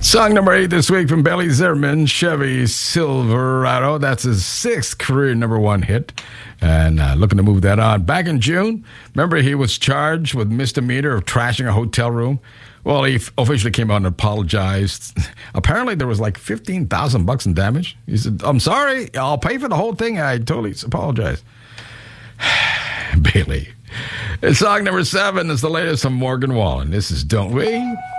Song number 8 this week from Bailey Zimmerman, Chevy Silverado. That's his 6th career number 1 hit. And looking to move that on. Back in June, remember he was charged with misdemeanor of trashing a hotel room? Well, he officially came out and apologized. Apparently, there was like $15,000 in damage. He said, I'm sorry. I'll pay for the whole thing. I totally apologize. Bailey. And song number 7 is the latest from Morgan Wallen. This is Don't We?